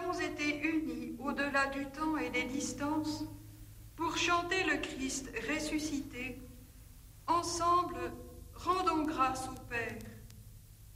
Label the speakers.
Speaker 1: avons été unis au-delà du temps et des distances pour chanter le Christ ressuscité. Ensemble, rendons grâce au Père.